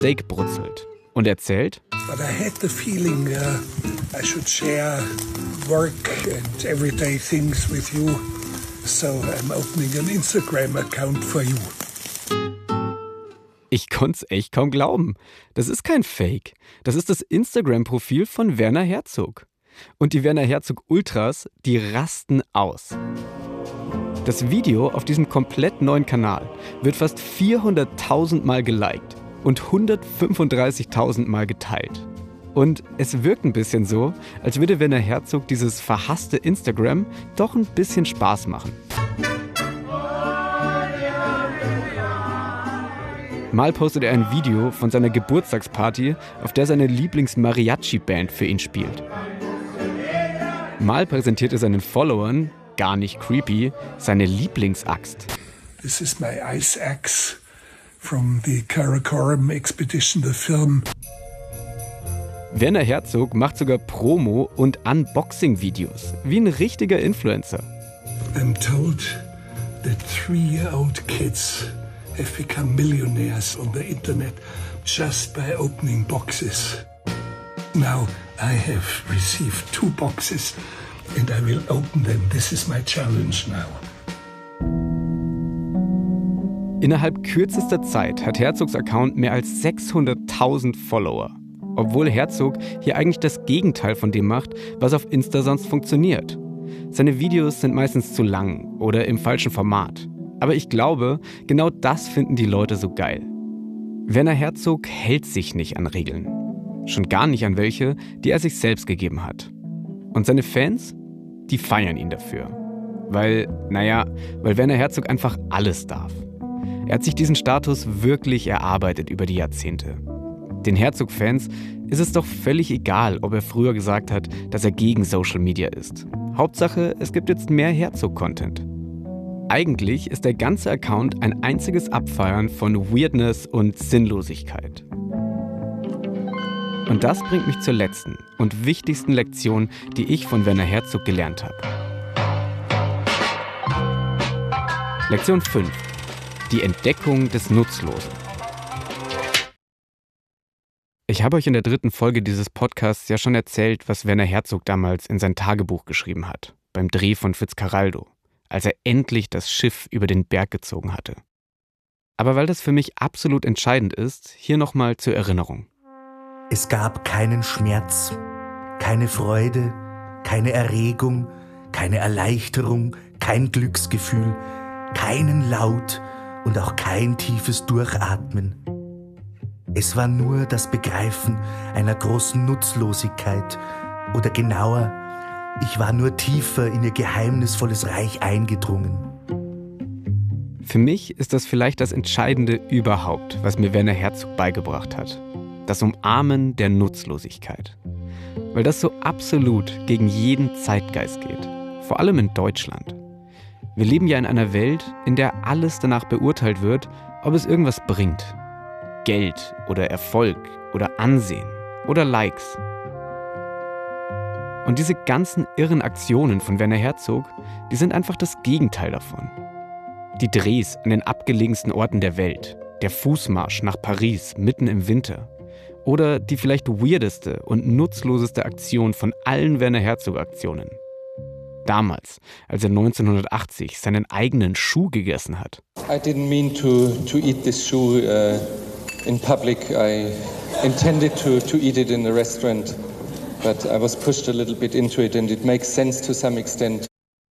Steak brutzelt und erzählt: But I had the feeling I should share work and everyday things with you. So I'm opening an Instagram account for you. Ich konnte es echt kaum glauben. Das ist kein Fake. Das ist das Instagram-Profil von Werner Herzog. Und die Werner Herzog Ultras, die rasten aus. Das Video auf diesem komplett neuen Kanal wird fast 400.000 Mal geliked und 135.000 Mal geteilt. Und es wirkt ein bisschen so, als würde Werner Herzog dieses verhasste Instagram doch ein bisschen Spaß machen. Mal postet er ein Video von seiner Geburtstagsparty, auf der seine Lieblings-Mariachi-Band für ihn spielt. Mal präsentiert er seinen Followern, gar nicht creepy, seine Lieblingsaxt. This is my ice axe from the Karakoram expedition, the film. Werner Herzog macht sogar Promo- und Unboxing-Videos, wie ein richtiger Influencer. I'm told that 3-year-old kids have become millionaires on the internet just by opening boxes. Now I have received 2 boxes and I will open them. This is my challenge now. Innerhalb kürzester Zeit hat Herzogs Account mehr als 600.000 Follower. Obwohl Herzog hier eigentlich das Gegenteil von dem macht, was auf Insta sonst funktioniert. Seine Videos sind meistens zu lang oder im falschen Format. Aber ich glaube, genau das finden die Leute so geil. Werner Herzog hält sich nicht an Regeln. Schon gar nicht an welche, die er sich selbst gegeben hat. Und seine Fans, die feiern ihn dafür. Weil Werner Herzog einfach alles darf. Er hat sich diesen Status wirklich erarbeitet über die Jahrzehnte. Den Herzog-Fans ist es doch völlig egal, ob er früher gesagt hat, dass er gegen Social Media ist. Hauptsache, es gibt jetzt mehr Herzog-Content. Eigentlich ist der ganze Account ein einziges Abfeiern von Weirdness und Sinnlosigkeit. Und das bringt mich zur letzten und wichtigsten Lektion, die ich von Werner Herzog gelernt habe. Lektion 5. Die Entdeckung des Nutzlosen. Ich habe euch in der 3. Folge dieses Podcasts ja schon erzählt, was Werner Herzog damals in sein Tagebuch geschrieben hat, beim Dreh von Fitzcarraldo, als er endlich das Schiff über den Berg gezogen hatte. Aber weil das für mich absolut entscheidend ist, hier nochmal zur Erinnerung. Es gab keinen Schmerz, keine Freude, keine Erregung, keine Erleichterung, kein Glücksgefühl, keinen Laut und auch kein tiefes Durchatmen. Es war nur das Begreifen einer großen Nutzlosigkeit oder genauer, ich war nur tiefer in ihr geheimnisvolles Reich eingedrungen. Für mich ist das vielleicht das Entscheidende überhaupt, was mir Werner Herzog beigebracht hat. Das Umarmen der Nutzlosigkeit. Weil das so absolut gegen jeden Zeitgeist geht. Vor allem in Deutschland. Wir leben ja in einer Welt, in der alles danach beurteilt wird, ob es irgendwas bringt. Geld oder Erfolg oder Ansehen oder Likes. Und diese ganzen irren Aktionen von Werner Herzog, die sind einfach das Gegenteil davon. Die Drehs an den abgelegensten Orten der Welt, der Fußmarsch nach Paris mitten im Winter oder die vielleicht weirdeste und nutzloseste Aktion von allen Werner Herzog-Aktionen. Damals, als er 1980 seinen eigenen Schuh gegessen hat. I didn't mean to eat this shoe in public. I intended to eat it in a restaurant, but I was pushed a little bit into it and it makes sense to some extent.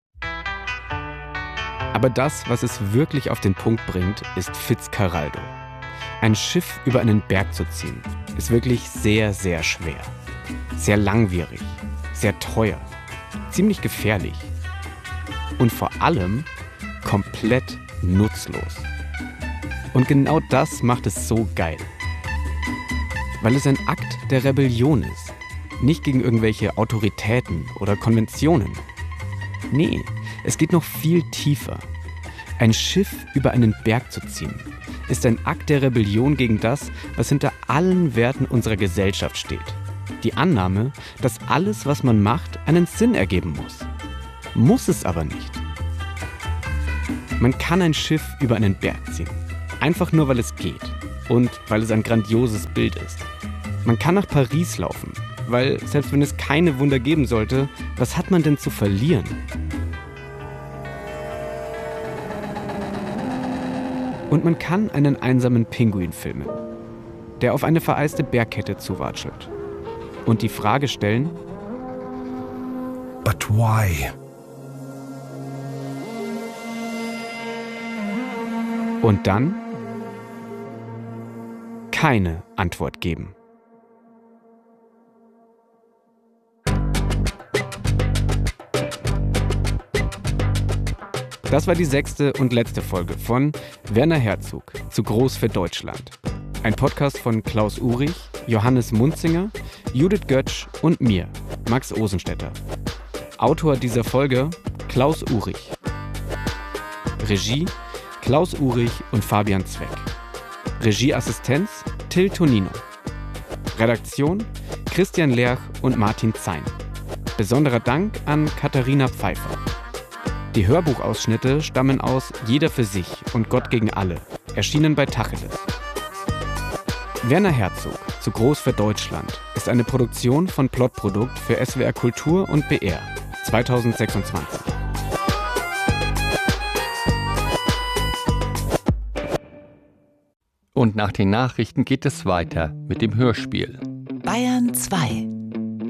Aber das, was es wirklich auf den Punkt bringt, ist Fitzcarraldo. Ein Schiff über einen Berg zu ziehen, ist wirklich sehr, sehr schwer. Sehr langwierig, sehr teuer, ziemlich gefährlich. Und vor allem komplett nutzlos. Und genau das macht es so geil. Weil es ein Akt der Rebellion ist. Nicht gegen irgendwelche Autoritäten oder Konventionen. Nee, es geht noch viel tiefer. Ein Schiff über einen Berg zu ziehen, ist ein Akt der Rebellion gegen das, was hinter allen Werten unserer Gesellschaft steht. Die Annahme, dass alles, was man macht, einen Sinn ergeben muss. Muss es aber nicht. Man kann ein Schiff über einen Berg ziehen. Einfach nur, weil es geht. und weil es ein grandioses Bild ist. Man kann nach Paris laufen, weil selbst wenn es keine Wunder geben sollte, was hat man denn zu verlieren? Und man kann einen einsamen Pinguin filmen, der auf eine vereiste Bergkette zuwatschelt. Und die Frage stellen: But why? Und dann keine Antwort geben. Das war die 6. und letzte Folge von Werner Herzog, zu groß für Deutschland. Ein Podcast von Klaus Uhrig, Johannes Munzinger, Judith Götsch und mir, Max Osenstetter. Autor dieser Folge Klaus Uhrig. Regie Klaus Uhrig und Fabian Zweck. Regieassistenz Till Tonino. Redaktion Christian Lerch und Martin Zein. Besonderer Dank an Katharina Pfeiffer. Die Hörbuchausschnitte stammen aus Jeder für sich und Gott gegen alle, erschienen bei Tacheles. Werner Herzog, zu groß für Deutschland, ist eine Produktion von Plotprodukt für SWR Kultur und BR 2026. Und nach den Nachrichten geht es weiter mit dem Hörspiel. Bayern 2